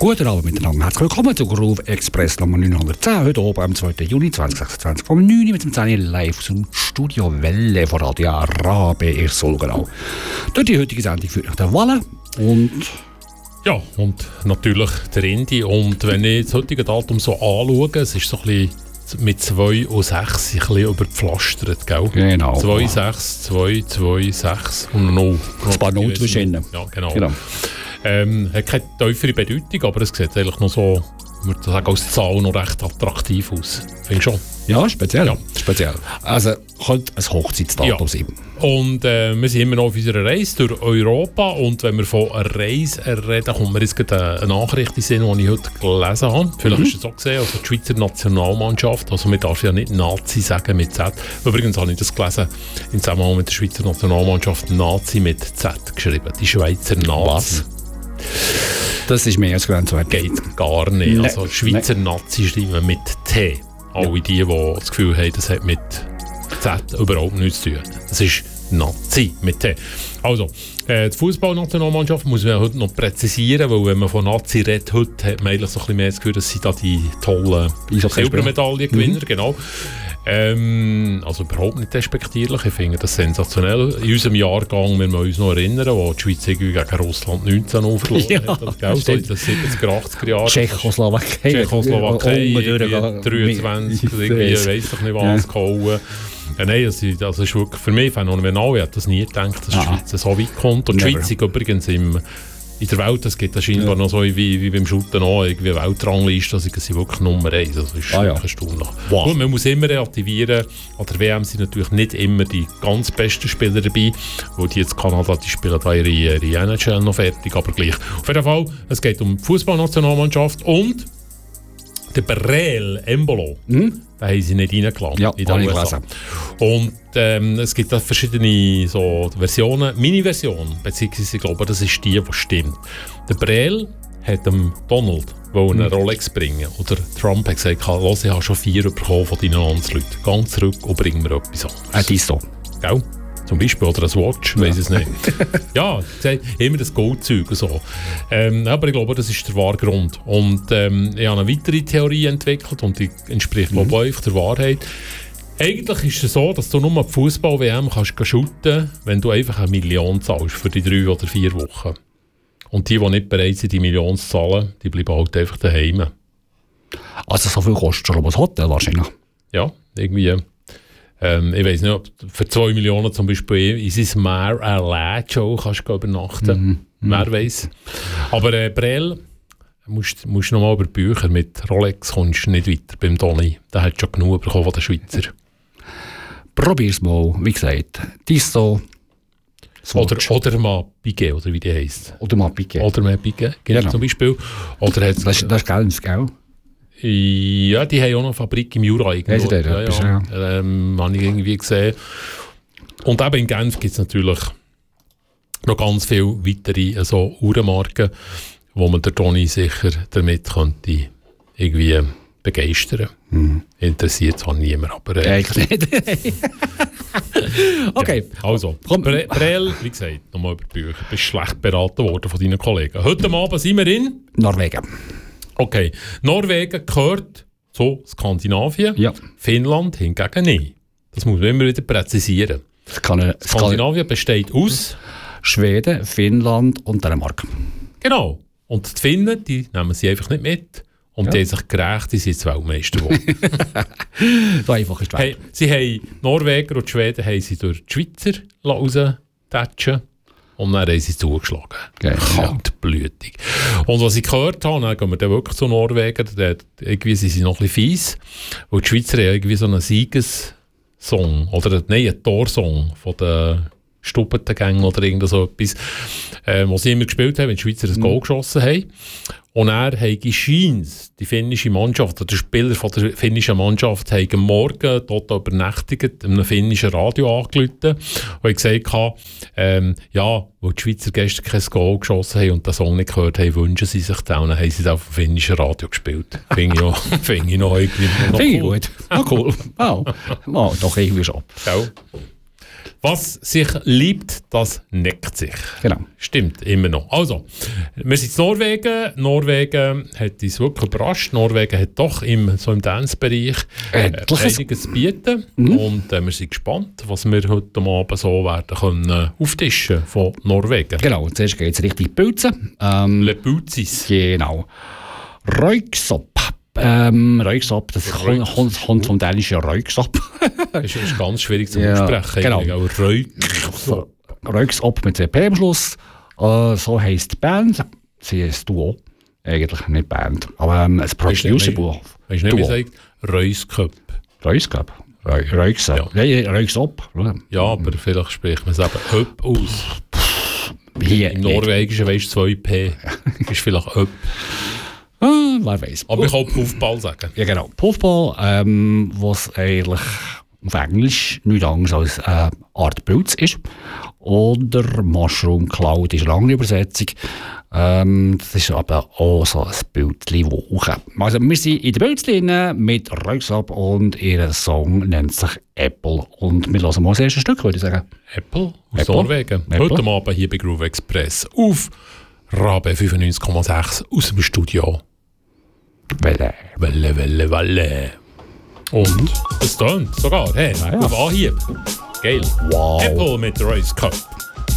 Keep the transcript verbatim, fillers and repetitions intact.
Guten Abend miteinander. Herzlich willkommen zu Groove Express Nummer neunhundertzehn. Heute oben am zweiten Juni zweitausendsechsundzwanzig vom neun Uhr mit dem zehn live aus dem Studio Welle von Radio Rabe in Solgenau. Durch die heutige Sendung führt euch der Walle und... Ja, und natürlich der Indi. Und wenn ich das heutige Datum so anschaue, es ist so ein bisschen mit zwei und sechs ein bisschen überpflastert, gell? Genau. zwei, sechs, zwei, zwei, sechs und null. Ein paar Null zwischen. Ja, genau. genau. Ähm, hat keine tiefere Bedeutung, aber es sieht eigentlich noch so, ich würde sagen, als Zahl noch recht attraktiv aus. Findest du schon? Ja, speziell. Ja. speziell. Also, könnte ein Hochzeitsdatum Ja. sein. Und äh, wir sind immer noch auf unserer Reise durch Europa. Und wenn wir von einer Reise reden, kommt mir jetzt gerade eine Nachricht in den Sinn, die ich heute gelesen habe. Vielleicht Mhm. hast du es auch gesehen. Also die Schweizer Nationalmannschaft, also man darf ja nicht Nazi sagen mit Z. Übrigens habe ich das gelesen, im Zusammenhang mit der Schweizer Nationalmannschaft Nazi mit Z geschrieben. Die Schweizer Nazi. Was? Das ist mehr als grenzwert. Geht gar nicht. Nee. Also Schweizer Nazi schreiben mit T. Alle die, die das Gefühl haben, das hat mit Z überhaupt nichts zu tun. Das ist Nazi mit T. Also, äh, die Fußballnationalmannschaft muss man heute noch präzisieren, weil wenn man von Nazi redet, heute hat man eigentlich so ein bisschen mehr das Gefühl, dass sie da die tollen Silbermedaillengewinner, Mhm. genau. Ähm, also überhaupt nicht despektierlich, ich finde das sensationell. In unserem Jahrgang müssen wir uns noch erinnern, wo die Schweiz irgendwie gegen Russland neunzehn Uhr verloren Ja, hat. Das, gell? So in den siebziger, achtziger Jahren. Tschechoslowakei. Tschechoslowakei, Unten irgendwie dreiundzwanzig, irgendwie, weiss doch nicht was, Ja. gehauen. Ja, nein, das ist, das ist wirklich für mich phänomenal. Ich hätte das nie gedacht, dass die Aha. Schweiz so weit kommt. Und die Never. Schweiz ist übrigens im, in der Welt, es gibt scheinbar ja. noch so wie, wie beim Shooten auch, irgendwie Weltrangliste, also sie wirklich Nummer eins. Das ist Ah, ja. wirklich erstaunlich. Wow. Gut, man muss immer relativieren. An der W M sind natürlich nicht immer die ganz besten Spieler dabei, weil die jetzt Kanada, die spielen da ihre, ihre N H L noch fertig, aber gleich. Auf jeden Fall, es geht um die Fußballnationalmannschaft und der Breel Embolo, Mhm. den haben sie nicht reingeladen Ja, in habe den ich U S A. gelesen. Und ähm, es gibt da verschiedene so Versionen. Meine Version, beziehungsweise ich glaube, das ist die, die stimmt. Der Breel hat dem Donald eine Rolex bringen. Oder Trump hat gesagt, los, ich habe schon vier bekommen von deinen Landsleuten. Geh zurück und bring mir etwas anderes. Ein Tisto. Gell? Zum Beispiel, oder ein Watch, weiss es nicht. Ja, gesagt, immer das Goldzeug und so. Ähm, aber ich glaube, das ist der wahre Grund. Und ähm, ich habe eine weitere Theorie entwickelt und die entspricht, glaube ich, euch der Wahrheit. Eigentlich ist es so, dass du nur die Fußball-W M kannst shooten, wenn du einfach eine Million zahlst für die drei oder vier Wochen. Und die, die nicht bereit sind, die Million zu zahlen, die bleiben halt einfach daheim. Also so viel kostet schon ein Hotel wahrscheinlich. Ja, irgendwie. Ähm, ich weiss nicht, ob für zwei Millionen zum Beispiel in sein Meer allein schon kannst du übernachten. Mhm. Wer weiss. Aber äh, Breel, musst du noch mal über die Bücher mit Rolex kommst du nicht weiter beim Toni. Der hat schon genug bekommen von den Schweizer. Probier's mal, wie gesagt. Tisto. Oder, oder mal Piquet, oder wie die heisst. Oder mal Piquet. Oder mal Piquet, genau, Genau. zum Beispiel. Oder hat's, Das, ist- das ist Genf, gell? ja, die haben auch noch eine Fabrik im Jura. Haben sie dort ja, etwas, ja. Ähm, habe ich irgendwie gesehen. Und eben in Genf gibt es natürlich noch ganz viele weitere also Uhrenmarken, wo man der Toni sicher damit könnte irgendwie begeistern. Mhm. Interessiert zwar niemand, aber... Äh, Eigentlich nicht. Okay. Ja, also, Komm. Bre- Breel, wie gesagt, nochmal über die Bücher. Du bist schlecht beraten worden von deinen Kollegen. Heute Abend sind wir in... Norwegen. Okay, Norwegen gehört zu Skandinavien, Ja. Finnland hingegen nicht. Das muss man immer wieder präzisieren. Es kann, es kann Skandinavien besteht aus... Schweden, Finnland und Dänemark. Genau. Und die Finnen, die nehmen sie einfach nicht mit. Und Ja. die haben sich gerecht, die sind jetzt Weltmeister geworden. So einfach ist die Welt. hey, sie haben, Norweger und die Schweden haben sie durch die Schweizer raustätschen und dann haben sie zugeschlagen. Geil, ja. Kaltblütig. Und was ich gehört habe, dann gehen wir dann wirklich zu Norwegen, der, irgendwie sind sie noch ein bisschen fies, weil die Schweizer haben irgendwie so einen Siegessong, oder nein, einen Torsong von den Stuppentengängen oder irgend so etwas, äh, was sie immer gespielt haben, wenn die Schweizer ein Goal geschossen haben. Und er hat Scheins, die finnische Mannschaft, oder der Spieler von der finnischen Mannschaft, haben am Morgen dort übernächtigt, einem finnischen Radio angerufen und hat gesagt, ähm, ja, weil die Schweizer gestern kein Goal geschossen haben und den Song nicht gehört haben, wünschen sie sich den. Und dann haben sie das auf dem finnischen Radio gespielt. Finde ich noch, find ich noch irgendwie noch Finde ich cool. gut. Ah, cool. Wow. Oh, doch irgendwie schon. Gell? Was sich liebt, das neckt sich. Genau. Stimmt, immer noch. Also, wir sind in Norwegen. Norwegen hat uns wirklich überrascht. Norwegen hat doch im, so im Dance-Bereich äh, einiges zu bieten. Mhm. Und äh, wir sind gespannt, was wir heute Abend so werden können äh, auftischen von Norwegen. Genau, zuerst geht es Richtung Pilzen. Ähm, Le Pilzis. Genau. Röyksopp. Ähm, Röyksopp, das kommt, kommt, kommt vom dänischen Röyksopp. Das ist, ist ganz schwierig zu ja, aussprechen. Genau. Auch Röyksopp. Röyksopp mit C P am Schluss. Äh, so heisst die Band. Sie ist ein Duo. Eigentlich nicht Band. Aber ähm, ein Producer-Duo. Weißt du nicht, wie gesagt? Röysköpp. Röyksopp. Röyksopp. Ja, ja Röyksopp. Ja, aber vielleicht spricht man es eben Höpp aus. Hier, im Norwegischen weisst du zwei P. Ist vielleicht Höpp. Ah, wer weiß. Aber ich kann Puffball sagen. Ja, genau. Puffball, ähm, was eigentlich auf Englisch nichts anderes als eine Art Pilz ist. Oder Mushroom Cloud ist eine lange Übersetzung. Ähm, das ist aber auch so ein Bildchen, das auch. Also, wir sind in der Bildchen mit Röyksopp und ihr Song nennt sich Apple. Und wir hören mal das erste Stück, würde ich sagen. Apple aus Apple. Norwegen. Apple. Heute Abend hier bei Groove Express auf Rabe fünfundneunzig Komma sechs aus dem Studio. Welle. Welle, Welle, Welle. Und es tönt sogar. Hey, ja, ja. auf Anhieb. Geil. Wow. Apple mit Röyksopp.